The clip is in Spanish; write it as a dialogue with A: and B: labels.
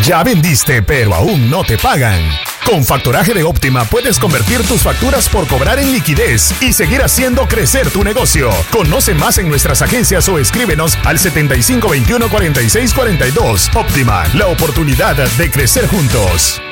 A: Ya vendiste, pero aún no te pagan. Con Factoraje de Óptima puedes convertir tus facturas por cobrar en liquidez y seguir haciendo crecer tu negocio. Conoce más en nuestras agencias o escríbenos al 7521-4642. Óptima, la oportunidad de crecer juntos.